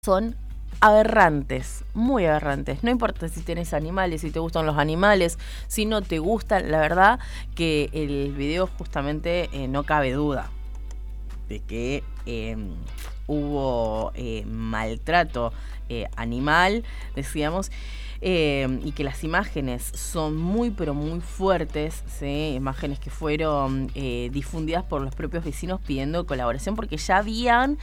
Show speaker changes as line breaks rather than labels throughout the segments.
son aberrantes, muy aberrantes. No importa si tienes animales, si te gustan los animales, si no te gustan, la verdad que el video justamente no cabe duda de que hubo maltrato animal, decíamos, y que las imágenes son muy pero muy fuertes, ¿sí? Imágenes que fueron difundidas por los propios vecinos pidiendo colaboración porque ya habían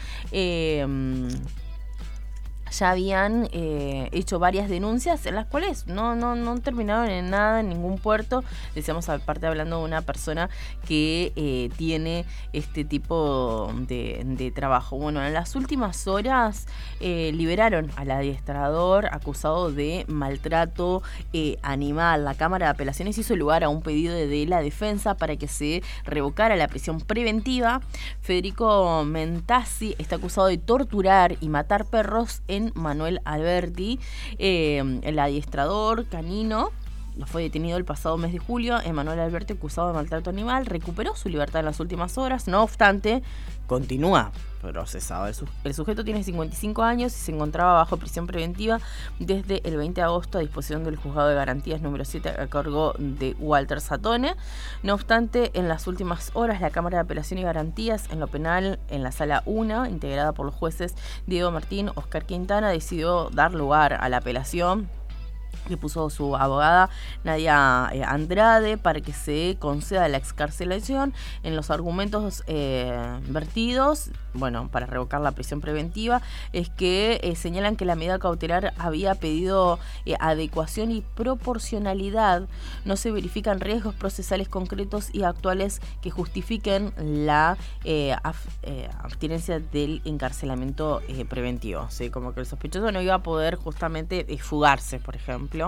hecho varias denuncias en las cuales no terminaron en nada, en ningún puerto. Decíamos, aparte hablando de una persona que tiene este tipo de trabajo. Bueno, en las últimas horas liberaron al adiestrador acusado de maltrato animal. La Cámara de Apelaciones hizo lugar a un pedido de la defensa para que se revocara la prisión preventiva. Federico Mentazzi está acusado de torturar y matar perros en Manuel Alberti. El adiestrador canino fue detenido el pasado mes de julio. Manuel Alberti, acusado de maltrato animal, recuperó su libertad en las últimas horas. No obstante, continúa procesado. El sujeto tiene 55 años y se encontraba bajo prisión preventiva desde el 20 de agosto a disposición del Juzgado de Garantías número 7 a cargo de Walter Satone. No obstante, en las últimas horas, la Cámara de Apelación y Garantías en lo penal, en la Sala 1, integrada por los jueces Diego Martín, Oscar Quintana, decidió dar lugar a la apelación que puso su abogada Nadia Andrade para que se conceda la excarcelación. En los argumentos vertidos, bueno, para revocar la prisión preventiva, es que señalan que la medida cautelar había pedido adecuación y proporcionalidad. No se verifican riesgos procesales concretos y actuales que justifiquen la abstinencia del encarcelamiento preventivo, ¿sí? Como que el sospechoso no iba a poder justamente fugarse, por ejemplo.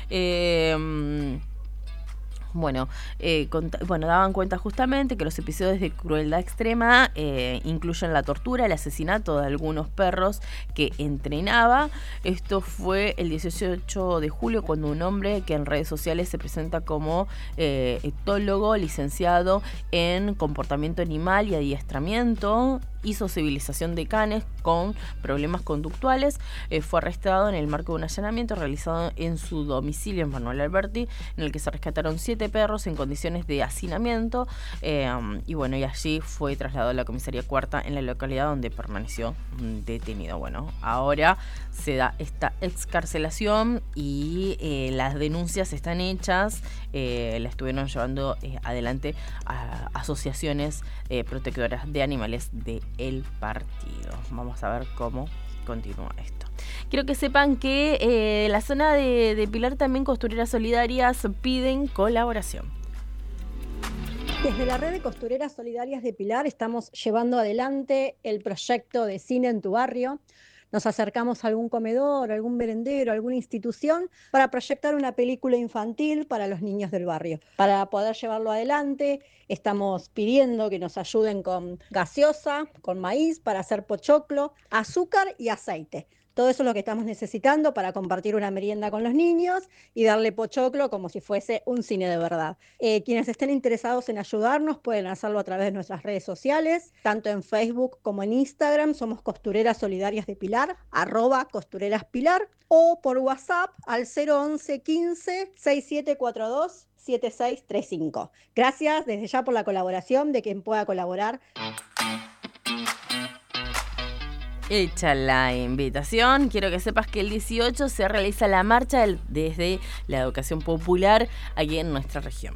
Daban cuenta justamente que los episodios de crueldad extrema incluyen la tortura, el asesinato de algunos perros que entrenaba. Esto fue el 18 de julio cuando un hombre que en redes sociales se presenta como etólogo, licenciado en comportamiento animal y adiestramiento, hizo civilización de canes con problemas conductuales, fue arrestado en el marco de un allanamiento realizado en su domicilio en Manuel Alberti, en el que se rescataron 7 perros en condiciones de hacinamiento, y allí fue trasladado a la comisaría cuarta en la localidad donde permaneció detenido. Bueno, ahora se da esta excarcelación y las denuncias están hechas, la estuvieron llevando adelante a asociaciones protectoras de animales de el partido. Vamos a ver cómo continúa esto. Quiero que sepan que la zona de Pilar también Costureras Solidarias piden colaboración.
Desde la red de Costureras Solidarias de Pilar estamos llevando adelante el proyecto de Cine en tu Barrio. Nos acercamos a algún comedor, algún merendero, alguna institución para proyectar una película infantil para los niños del barrio. Para poder llevarlo adelante, estamos pidiendo que nos ayuden con gaseosa, con maíz para hacer pochoclo, azúcar y aceite. Todo eso es lo que estamos necesitando para compartir una merienda con los niños y darle pochoclo como si fuese un cine de verdad. Quienes estén interesados en ayudarnos pueden hacerlo a través de nuestras redes sociales, tanto en Facebook como en Instagram. Somos Costureras Solidarias de Pilar, @costureraspilar, o por WhatsApp al 011 15 6742 7635. Gracias desde ya por la colaboración de quien pueda colaborar.
Hecha la invitación, quiero que sepas que el 18 se realiza la marcha desde la educación popular aquí en nuestra región.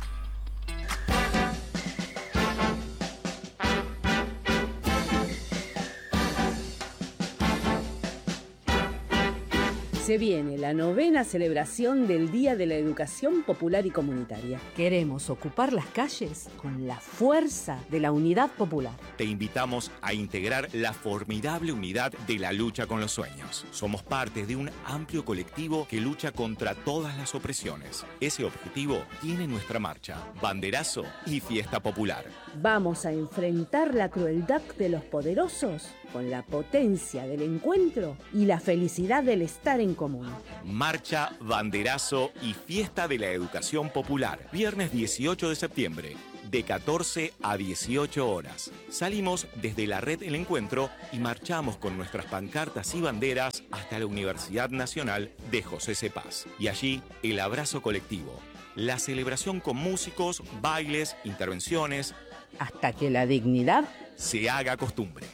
Se viene la 9ª celebración del Día de la Educación Popular y Comunitaria. Queremos ocupar las calles con la fuerza de la unidad popular.
Te invitamos a integrar la formidable unidad de la lucha con los sueños. Somos parte de un amplio colectivo que lucha contra todas las opresiones. Ese objetivo tiene nuestra marcha, banderazo y fiesta popular.
Vamos a enfrentar la crueldad de los poderosos con la potencia del encuentro y la felicidad del estar en común.
Marcha, banderazo y fiesta de la educación popular. Viernes 18 de septiembre, de 14 a 18 horas. Salimos desde la red El Encuentro y marchamos con nuestras pancartas y banderas hasta la Universidad Nacional de José C. Paz. Y allí, el abrazo colectivo. La celebración con músicos, bailes, intervenciones.
Hasta que la dignidad
se haga costumbre.